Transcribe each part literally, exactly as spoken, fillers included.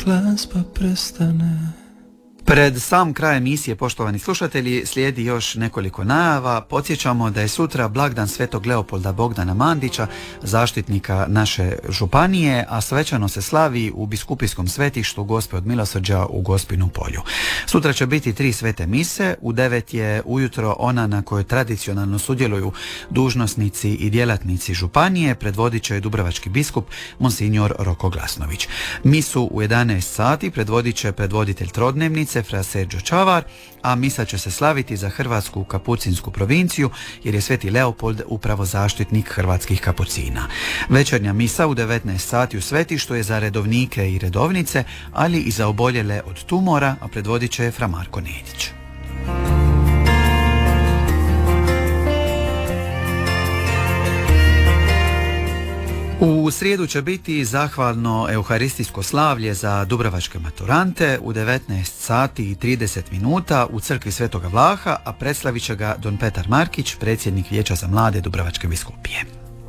glazba prestane. Pred sam kraj emisije, poštovani slušatelji, slijedi još nekoliko najava. Podsjećamo da je sutra blagdan Svetog Leopolda Bogdana Mandića, zaštitnika naše županije, a svečano se slavi u biskupijskom svetištu Gospe od Milosrđa u Gospinom polju. Sutra će biti tri svete mise. U devet je ujutro ona na kojoj tradicionalno sudjeluju dužnosnici i djelatnici županije, predvodit će dubrovački biskup Monsignor Roko Glasnović. Misu u jedanaest sati predvodit će predvoditelj trodnevnice fra Sergio Čavar, a misa će se slaviti za Hrvatsku kapucinsku provinciju, jer je Sveti Leopold upravo zaštitnik hrvatskih kapucina. Večernja misa u devetnaest sati u svetištu je za redovnike i redovnice, ali i za oboljele od tumora, a predvodit će fra Marko Nedić. U srijedu će biti zahvalno euharistijsko slavlje za dubrovačke maturante u devetnaest sati i trideset minuta u crkvi Svetoga Vlaha, a predstavit će ga don Petar Markić, predsjednik Vijeća za mlade Dubrovačke biskupije.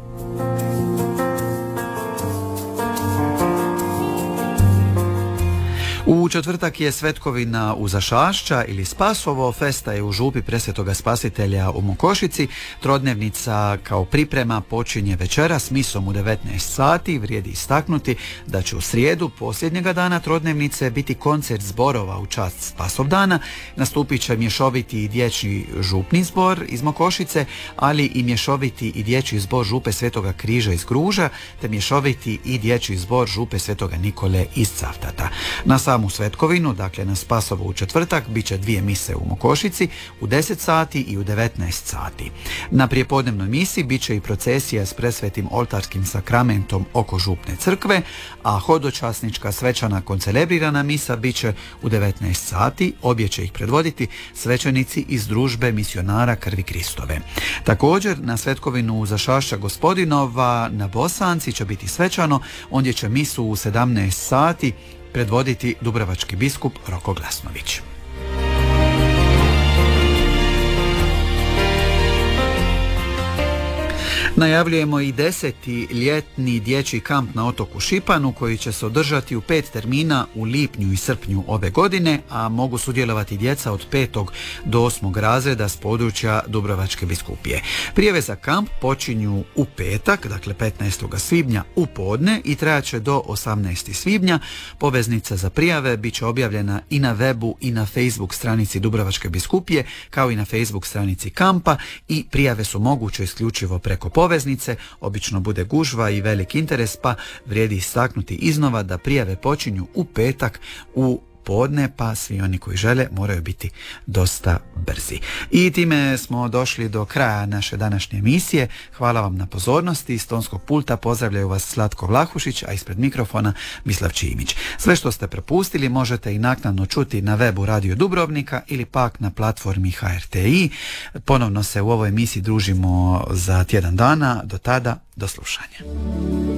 U četvrtak je svetkovina Uzašašća ili Spasovo, festa je u župi Presvetoga Spasitelja u Mokošici. Trodnevnica kao priprema počinje večera s misom u devetnaest sati. Vrijedi istaknuti da će u srijedu posljednjega dana trodnevnice biti koncert zborova u čast Spasovdana. Nastupit će mješoviti i dječji župni zbor iz Mokošice, ali i mješoviti i dječji zbor župe Svetoga Križa iz Gruža, te mješoviti i dječji zbor župe Svetoga Nikole iz Cavtata. Na samu svetkovinu, dakle na Spasovo u četvrtak, bit će dvije mise u Mokošici u deset sati i u devetnaest sati. Na prijepodnevnoj misi bit će i procesija s presvetim oltarskim sakramentom oko župne crkve, a hodočasnička svečana koncelebrirana misa bit će u devetnaest sati. Obje će ih predvoditi svećenici iz družbe misionara Krvi Kristove. Također na svetkovinu Uzašašća Gospodinova na Bosanci će biti svečano, ondje će misu u sedamnaest sati predvoditi dubrovački biskup Roko Glasnović. Najavljujemo i deseti ljetni dječji kamp na otoku Šipanu, koji će se održati u pet termina u lipnju i srpnju ove godine, a mogu sudjelovati djeca od petog do osmog razreda s područja Dubrovačke biskupije. Prijave za kamp počinju u petak, dakle petnaestog svibnja u podne i trajaće do osamnaestog svibnja. Poveznica za prijave bit će objavljena i na webu i na Facebook stranici Dubrovačke biskupije, kao i na Facebook stranici kampa, i prijave su moguće isključivo preko poveznice. Obično bude gužva i velik interes, pa vrijedi istaknuti iznova da prijave počinju u petak u podne, pa svi oni koji žele moraju biti dosta brzi. I time smo došli do kraja naše današnje emisije. Hvala vam na pozornosti. Iz tonskog pulta pozdravljaju vas Slatko Vlahušić, a ispred mikrofona Mislav Čimić. Sve što ste propustili možete i naknadno čuti na webu Radio Dubrovnika ili pak na platformi H R T I. Ponovno se u ovoj emisiji družimo za tjedan dana. Do tada, do slušanja.